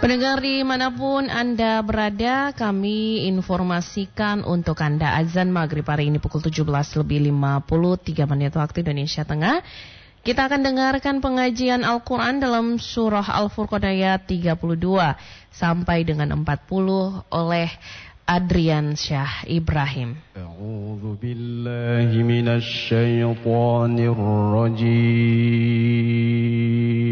Pendengar dimanapun Anda berada, kami informasikan untuk Anda azan maghrib hari ini pukul 17:53 waktu Indonesia Tengah. Kita akan dengarkan pengajian Al-Quran dalam surah Al-Furqan ayat 32 sampai dengan 40 oleh Adrian Syah Ibrahim. A'udzu billahi minasy syaithanir rajim.